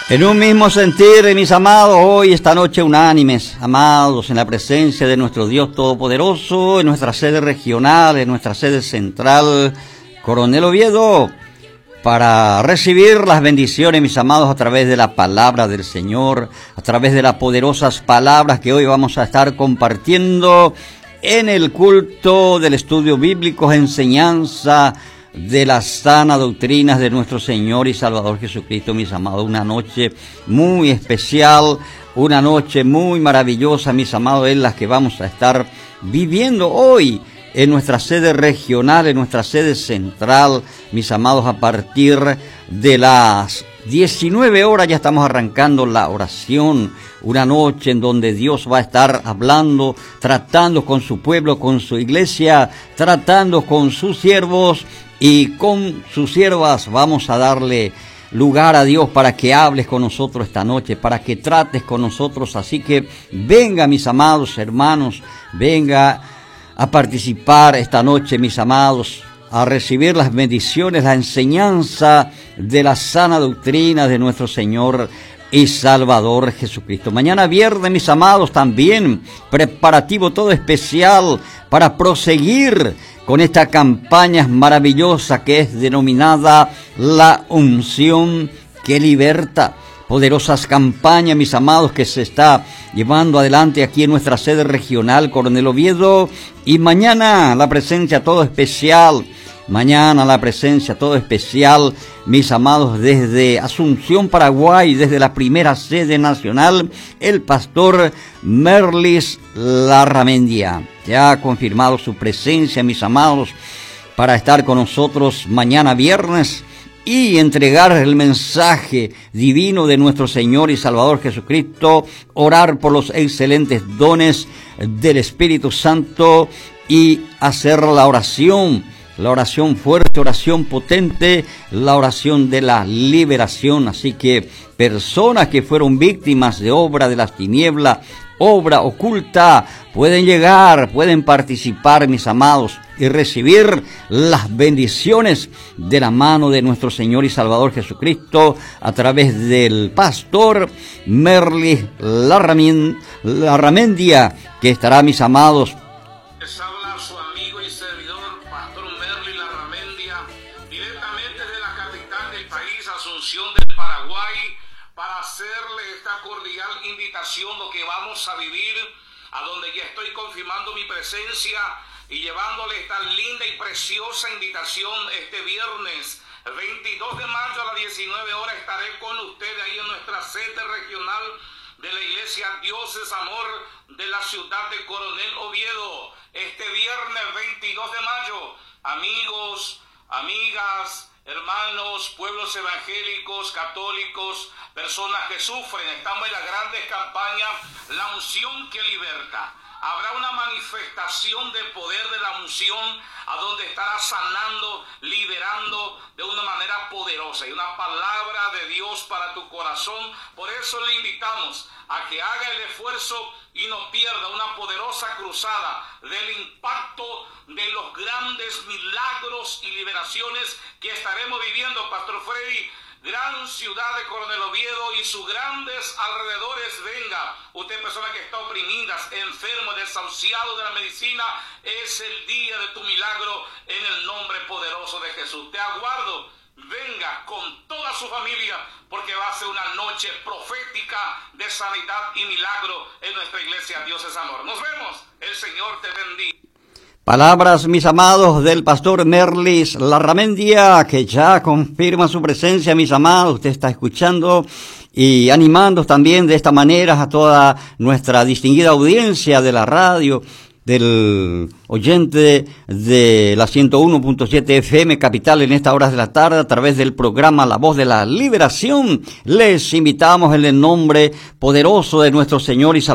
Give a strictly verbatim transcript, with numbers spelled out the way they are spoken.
En un mismo sentir, mis amados, hoy, esta noche, unánimes, amados, en la presencia de nuestro Dios Todopoderoso, en nuestra sede regional, en nuestra sede central, Coronel Oviedo, para recibir las bendiciones, mis amados, a través de la palabra del Señor, a través de las poderosas palabras que hoy vamos a estar compartiendo en el culto del estudio bíblico, enseñanza de las sanas doctrinas de nuestro Señor y Salvador Jesucristo, mis amados. Una noche muy especial, una noche muy maravillosa, mis amados, es la que vamos a estar viviendo hoy en nuestra sede regional, en nuestra sede central, mis amados, a partir de las diecinueve horas ya estamos arrancando la oración, una noche en donde Dios va a estar hablando, tratando con su pueblo, con su iglesia, tratando con sus siervos y con sus siervas. Vamos a darle lugar a Dios para que hables con nosotros esta noche, para que trates con nosotros. Así que venga, mis amados hermanos, venga a participar esta noche, mis amados, a recibir las bendiciones, la enseñanza de la sana doctrina de nuestro Señor y Salvador Jesucristo. Mañana viernes, mis amados, también preparativo todo especial para proseguir con esta campaña maravillosa que es denominada la unción que liberta. Poderosas campañas, mis amados, que se está llevando adelante aquí en nuestra sede regional, Coronel Oviedo. Y mañana la presencia todo especial, mañana la presencia todo especial, mis amados, desde Asunción, Paraguay, desde la primera sede nacional, el pastor Merlis Larramendia. Ya ha confirmado su presencia, mis amados, para estar con nosotros mañana viernes y entregar el mensaje divino de nuestro Señor y Salvador Jesucristo, orar por los excelentes dones del Espíritu Santo y hacer la oración, la oración fuerte, oración potente, la oración de la liberación. Así que personas que fueron víctimas de obra de las tinieblas, obra oculta, pueden llegar, pueden participar, mis amados, y recibir las bendiciones de la mano de nuestro Señor y Salvador Jesucristo a través del pastor Merlis Larramendia, que estará, mis amados. Les habla su amigo y servidor, pastor Merlis Larramendia, directamente de la capital del país, Asunción del Paraguay, para hacerle esta cordial invitación, lo que vamos a vivir, a donde ya estoy confirmando mi presencia y llevándole esta linda y preciosa invitación este viernes veintidós de mayo a las diecinueve horas. Estaré con ustedes ahí en nuestra sede regional de la iglesia Dios es Amor de la ciudad de Coronel Oviedo. Este viernes veintidós de mayo, amigos, amigas, hermanos, pueblos evangélicos, católicos, personas que sufren, estamos en las grandes campañas, la unción que liberta. Habrá una manifestación de poder de la unción, a donde estará sanando, liberando de una manera poderosa, y una palabra de Dios para tu corazón. Por eso le invitamos a que haga el esfuerzo y no pierda una poderosa cruzada del impacto de los grandes milagros y liberaciones que estaremos viviendo, Pastor Freddy. Gran ciudad de Coronel Oviedo y sus grandes alrededores, venga. Usted, persona que está oprimida, enfermo, desahuciado de la medicina, es el día de tu milagro en el nombre poderoso de Jesús. Te aguardo. Venga con toda su familia, porque va a ser una noche profética de sanidad y milagro en nuestra iglesia Dios es Amor. Nos vemos. El Señor te bendiga. Palabras, mis amados, del pastor Merlis Larramendia, que ya confirma su presencia, mis amados. Usted está escuchando y animando también de esta manera a toda nuestra distinguida audiencia de la radio, del oyente de la ciento uno punto siete F M Capital en estas horas de la tarde, a través del programa La Voz de la Liberación. Les invitamos en el nombre poderoso de nuestro Señor y Salvador